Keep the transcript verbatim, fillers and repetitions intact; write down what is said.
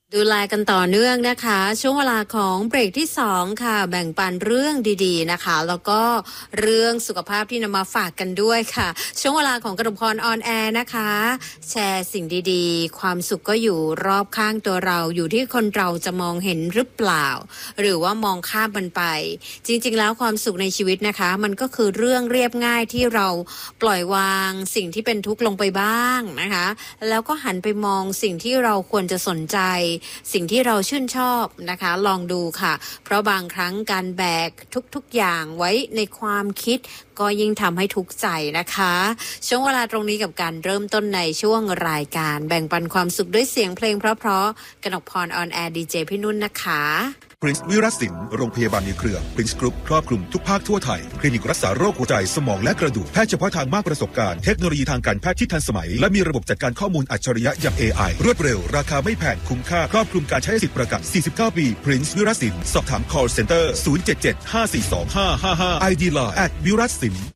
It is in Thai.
ดูแลกันต่อเนื่องนะคะช่วงเวลาของเบรกที่สองค่ะแบ่งปันเรื่องดีๆนะคะแล้วก็เรื่องสุขภาพที่นำมาฝากกันด้วยค่ะช่วงเวลาของกระพรออนแอร์นะคะแชร์สิ่งดีๆความสุขก็อยู่รอบข้างตัวเราอยู่ที่คนเราจะมองเห็นหรือเปล่าหรือว่ามองข้ามมันไปจริงๆแล้วความสุขในชีวิตนะคะมันก็คือเรื่องเรียบง่ายที่เราปล่อยวางสิ่งที่เป็นทุกข์ลงไปบ้างนะคะแล้วก็หันไปมองสิ่งที่เราควรจะสนใจสิ่งที่เราชื่นชอบนะคะลองดูค่ะเพราะบางครั้งการแบกทุกๆอย่างไว้ในความคิดก็ยิ่งทำให้ทุกข์ใจนะคะช่วงเวลาตรงนี้กับการเริ่มต้นในช่วงรายการแบ่งปันความสุขด้วยเสียงเพลงเพราะๆกนกพรออนแอร์ดีเจพี่นุ่นนะคะ Prince วิรัสินโรงพยาบาลในเครือ Prince Group ครอบคลุมทุกภาคทั่วไทยคลินิกรักษาโรคหัวใจสมองและกระดูกแพทย์เฉพาะทางมากประสบการณ์เทคโนโลยีทางการแพทย์ที่ทันสมัยและมีระบบจัดการข้อมูลอัจฉริยะอย่าง เอ ไอ รวดเร็วราคาไม่แพงคุ้มค่าครอบคลุมการใช้สิทธิประกันสี่สิบเก้าปี Prince วิรัสินสอบถาม call center ศูนย์ เจ็ด เจ็ด ห้า สี่ สอง ห้า ห้า ห้า ไอ ดี ไลน์ แอท วิรัสิน